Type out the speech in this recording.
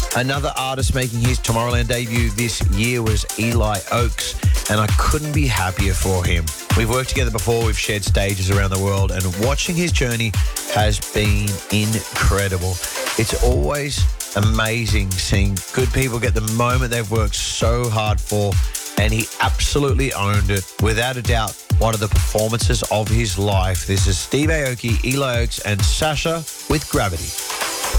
Another artist making his Tomorrowland debut this year was Eli Oaks, and I couldn't be happier for him. We've worked together before, we've shared stages around the world, and watching his journey has been incredible. It's always amazing seeing good people get the moment they've worked so hard for, and he absolutely owned it. Without a doubt, one of the performances of his life. This is Steve Aoki, Eli Oaks, and Sasha with Gravity.